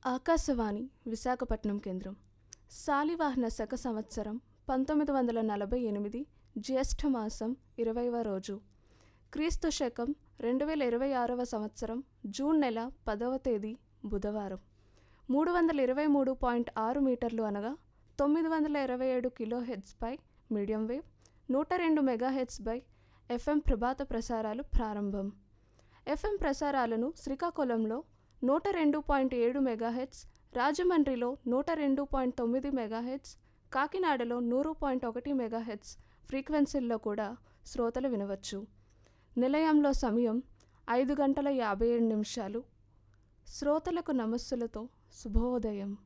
ఆకాశవాణి విశాఖపట్నం కేంద్రం. శాలివాహన శక సంవత్సరం 1948 జ్యేష్ఠమాసం 20వ రోజు. క్రీస్తు శకం 2026వ సంవత్సరం జూన్ నెల 10వ తేదీ బుధవారం. 323.6 మీటర్లు అనగా 927 కిలోహెర్ట్జ్ పై మీడియం వేవ్, 102 మెగాహెర్ట్జ్ పై ఎఫ్ఎం ప్రభాత ప్రసారాలు ప్రారంభం. ఎఫ్ఎం ప్రసారాలను శ్రీకాకుళంలో 102.7 మెగాహెర్ట్జ్, రాజమండ్రిలో 102.9 మెగాహెర్ట్జ్, కాకినాడలో 100.1 మెగాహెర్ట్జ్ ఫ్రీక్వెన్సీల్లో కూడా శ్రోతలు వినవచ్చు. నిలయంలో సమయం 5 గంటల 57 నిమిషాలు. శ్రోతలకు నమస్సులతో శుభోదయం.